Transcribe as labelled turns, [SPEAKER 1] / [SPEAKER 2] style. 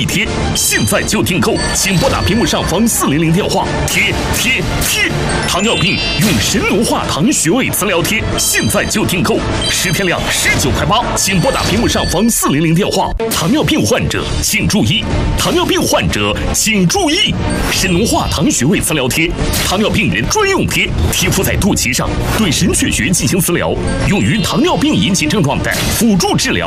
[SPEAKER 1] 贴，现在就订购，请拨打屏幕上方400电话。贴！糖尿病用神农化糖穴位磁疗贴，现在就订购，10片量19块8，请拨打屏幕上方400电话。糖尿病患者请注意！糖尿病患者请注意！神农化糖穴位磁疗贴，糖尿病人专用贴，贴敷在肚脐上，对神阙穴进行磁疗，用于糖尿病引起症状的辅助治疗。